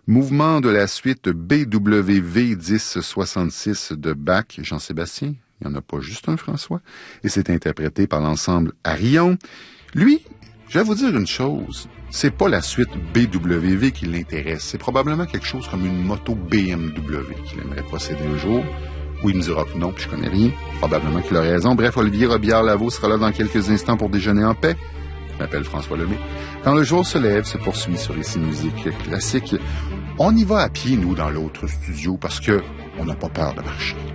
Mouvement de la suite BWV 1066 de Bach et Jean-Sébastien. Il n'y en a pas juste un, François. Et c'est interprété par l'ensemble Arion. Lui, je vais vous dire une chose. C'est pas la suite BWV qui l'intéresse. C'est probablement quelque chose comme une moto BMW qu'il aimerait posséder un jour. Ou il me dira que non, puis je connais rien. Probablement qu'il a raison. Bref, Olivier Robillard-Lavaux sera là dans quelques instants pour déjeuner en paix. Je m'appelle François Lemay. Quand le jour se lève, se poursuit sur Ici Musique Classique. On y va à pied, nous, dans l'autre studio, parce que on n'a pas peur de marcher.